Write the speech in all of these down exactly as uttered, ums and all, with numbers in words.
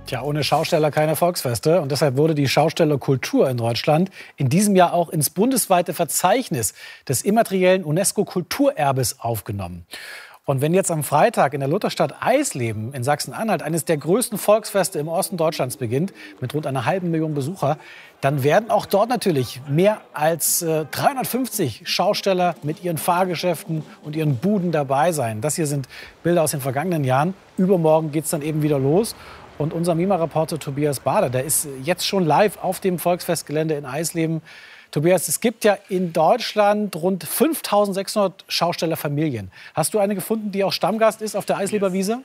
Tja, ohne Schausteller keine Volksfeste. Und deshalb wurde die Schaustellerkultur in Deutschland in diesem Jahr auch ins bundesweite Verzeichnis des immateriellen UNESCO-Kulturerbes aufgenommen. Und wenn jetzt am Freitag in der Lutherstadt Eisleben in Sachsen-Anhalt eines der größten Volksfeste im Osten Deutschlands beginnt, mit rund einer halben Million Besucher, dann werden auch dort natürlich mehr als äh, dreihundertfünfzig Schausteller mit ihren Fahrgeschäften und ihren Buden dabei sein. Das hier sind Bilder aus den vergangenen Jahren. Übermorgen geht es dann eben wieder los. Und unser Mima-Reporter Tobias Bader, der ist jetzt schon live auf dem Volksfestgelände in Eisleben. Tobias, es gibt ja in Deutschland rund fünftausendsechshundert Schaustellerfamilien. Hast du eine gefunden, die auch Stammgast ist auf der Eisleber Wiese?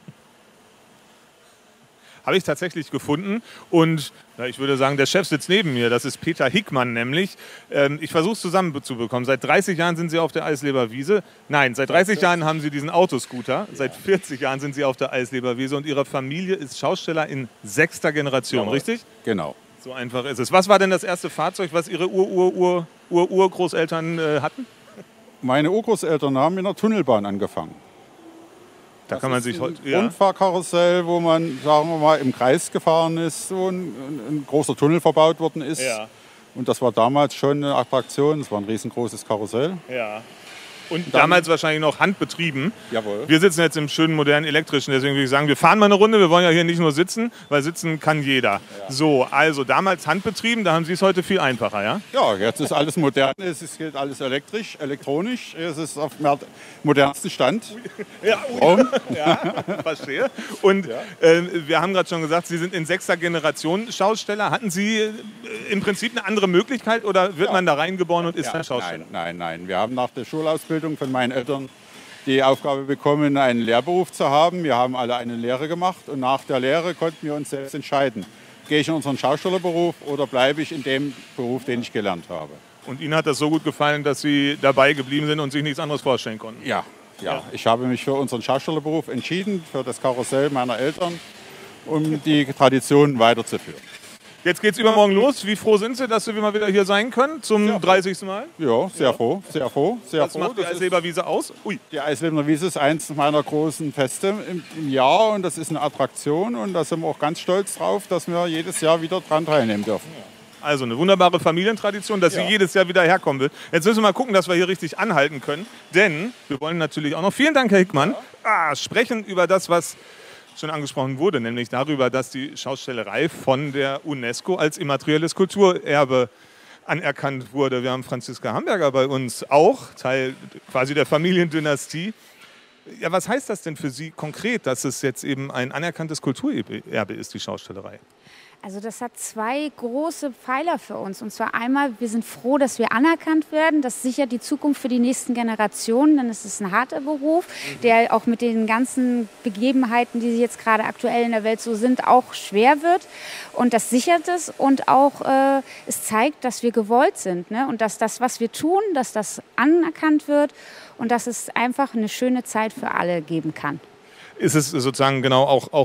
Habe ich tatsächlich gefunden. Und ja, ich würde sagen, der Chef sitzt neben mir. Das ist Peter Hickmann nämlich. Ähm, ich versuche es zusammenzubekommen. Seit dreißig Jahren sind Sie auf der Eisleber Wiese. Nein, seit dreißig Jahren haben Sie diesen Autoscooter. Seit vierzig Jahren sind Sie auf der Eisleber Wiese. Und Ihre Familie ist Schausteller in sechster Generation, ja, richtig? Genau. So einfach ist es. Was war denn das erste Fahrzeug, was Ihre Ur-Ur-Ur-Ur-Urgroßeltern äh, hatten? Meine Urgroßeltern haben in der Tunnelbahn angefangen. Da das kann man ist sich heute. Ein Rundfahrkarussell, wo man, sagen wir mal, im Kreis gefahren ist, so ein, ein großer Tunnel verbaut worden ist. Ja. Und das war damals schon eine Attraktion. Es war ein riesengroßes Karussell. Ja. Und Dann, damals wahrscheinlich noch handbetrieben. Jawohl. Wir sitzen jetzt im schönen, modernen, elektrischen. Deswegen würde ich sagen, wir fahren mal eine Runde. Wir wollen ja hier nicht nur sitzen, weil sitzen kann jeder. Ja. So, also damals handbetrieben, da haben Sie es heute viel einfacher, ja? Ja, jetzt ist alles modern. Es geht alles elektrisch, elektronisch. Es ist auf dem modernsten Stand. Ja, oh, ja, verstehe. Und ja. äh, wir haben gerade schon gesagt, Sie sind in sechster Generation Schausteller. Hatten Sie äh, im Prinzip eine andere Möglichkeit oder wird ja. man da reingeboren und ist ja, dann Schausteller? Nein, nein, nein. Wir haben nach der Schulausbildung von meinen Eltern die Aufgabe bekommen, einen Lehrberuf zu haben. Wir haben alle eine Lehre gemacht und nach der Lehre konnten wir uns selbst entscheiden. Gehe ich in unseren Schaustellerberuf oder bleibe ich in dem Beruf, den ich gelernt habe? Und Ihnen hat das so gut gefallen, dass Sie dabei geblieben sind und sich nichts anderes vorstellen konnten? Ja, ja. ja. Ich habe mich für unseren Schaustellerberuf entschieden, für das Karussell meiner Eltern, um die Tradition weiterzuführen. Jetzt geht es übermorgen los. Wie froh sind Sie, dass Sie mal wieder hier sein können zum sehr dreißigsten Mal? Ja, sehr ja. froh, sehr froh, sehr Was froh. macht die Eisleber Wiese aus? Ui. Die Eisleber Wiese ist eins meiner großen Feste im, im Jahr und das ist eine Attraktion und da sind wir auch ganz stolz drauf, dass wir jedes Jahr wieder dran teilnehmen dürfen. Also eine wunderbare Familientradition, dass ja. sie jedes Jahr wieder herkommen will. Jetzt müssen wir mal gucken, dass wir hier richtig anhalten können, denn wir wollen natürlich auch noch, vielen Dank Herr Hickmann, ja. ah, sprechen über das, was schon angesprochen wurde, nämlich darüber, dass die Schaustellerei von der UNESCO als immaterielles Kulturerbe anerkannt wurde. Wir haben Franziska Hamburger bei uns, auch Teil quasi der Familiendynastie. Ja, was heißt das denn für Sie konkret, dass es jetzt eben ein anerkanntes Kulturerbe ist, die Schaustellerei? Also das hat zwei große Pfeiler für uns. Und zwar einmal, wir sind froh, dass wir anerkannt werden. Das sichert die Zukunft für die nächsten Generationen. Denn es ist ein harter Beruf, der auch mit den ganzen Begebenheiten, die jetzt gerade aktuell in der Welt so sind, auch schwer wird. Und das sichert es und auch äh, es zeigt, dass wir gewollt sind. Ne? Und dass das, was wir tun, dass das anerkannt wird und dass es einfach eine schöne Zeit für alle geben kann. Ist es sozusagen genau auch, auch